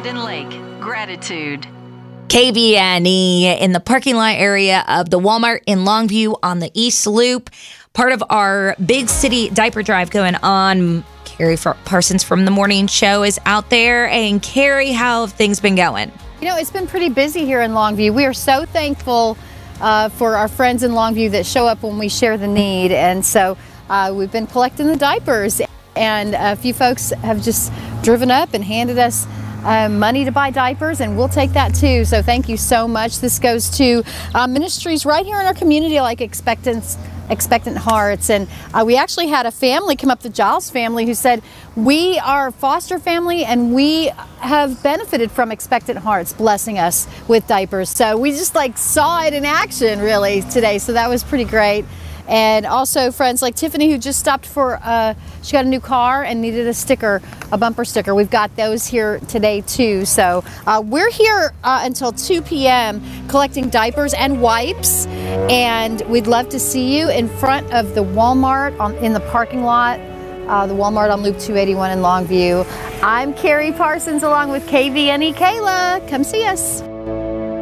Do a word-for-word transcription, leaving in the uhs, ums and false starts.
Ogden Lake. Gratitude. K V N E in the parking lot area of the Walmart in Longview on the East Loop. Part of our big city diaper drive going on. Carrie Parsons from the morning show is out there. And Carrie, how have things been going? You know, it's been pretty busy here in Longview. We are so thankful uh, for our friends in Longview that show up when we share the need. And so uh, we've been collecting the diapers. And a few folks have just driven up and handed us Uh, money to buy diapers, and we'll take that too. So thank you so much. This goes to uh, ministries right here in our community like Expectant, Expectant Hearts. And uh, we actually had a family come up, the Giles family, who said, we are a foster family and we have benefited from Expectant Hearts blessing us with diapers. So we just like saw it in action really today. So that was pretty great. And also friends like Tiffany, who just stopped for, uh, she got a new car and needed a sticker, a bumper sticker. We've got those here today too. So uh, we're here uh, until two P M collecting diapers and wipes. And we'd love to see you in front of the Walmart on, in the parking lot, uh, the Walmart on Loop two eighty-one in Longview. I'm Carrie Parsons along with K V N E Kayla. Come see us.